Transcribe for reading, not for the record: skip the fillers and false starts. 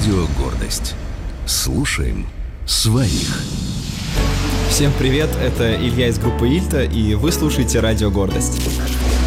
Радио «Гордость». Слушаем своих. Всем привет, это Илья из группы Ильта, и вы слушаете Радио «Гордость».